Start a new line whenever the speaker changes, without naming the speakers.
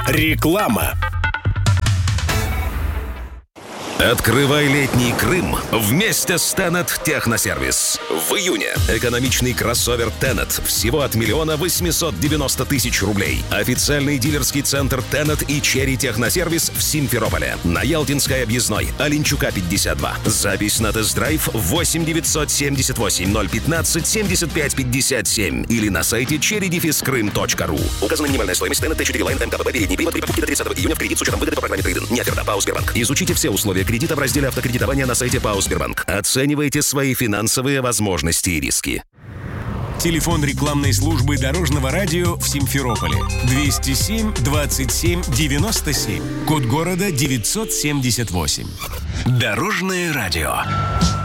Реклама.
Открывай летний Крым вместе с Tennet Техносервис. В июне экономичный кроссовер Tennet всего от 1 890 000 рублей. Официальный дилерский центр Tennet и Черри Техносервис в Симферополе. На Ялтинской объездной, Оленчука 52. Запись на тест-драйв 8 978 015 75 57 или на сайте cherry-krym.ru. Указана минимальная стоимость Tennet T4 Line МКБ передний привод при покупке до 30 июня в кредит с учетом выгоды по программе Трейдинг. Не оферта. ПАО «Сбербанк». Изучите все условия кредита в разделе автокредитования на сайте ПАО «Сбербанк». Оценивайте свои финансовые возможности и риски.
Телефон рекламной службы Дорожного радио в Симферополе 207 27 97. Код города 978. Дорожное радио.